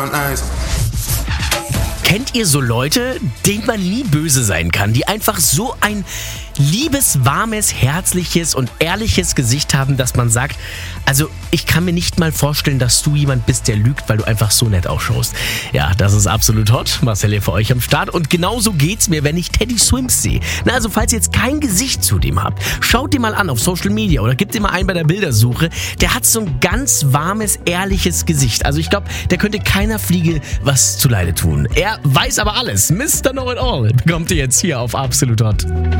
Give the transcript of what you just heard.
Kennt ihr so Leute, denen man nie böse sein kann, die einfach so ein liebes, warmes, herzliches und ehrliches Gesicht haben, dass man sagt, also ich kann mir nicht mal vorstellen, dass du jemand bist, der lügt, weil du einfach so nett ausschaust. Ja, das ist absolut hot. Marcel hier für euch am Start und genauso geht's mir, wenn ich Teddy Swims sehe. Na, also falls ihr jetzt kein Gesicht zu dem habt, schaut den mal an auf Social Media oder gebt ihm mal ein bei der Bildersuche. Der hat so ein ganz warmes, ehrliches Gesicht. Also ich glaube, der könnte keiner Fliege was zuleide tun. Er weiß aber alles. Mr. Know It All bekommt ihr jetzt hier auf Absolut Hot.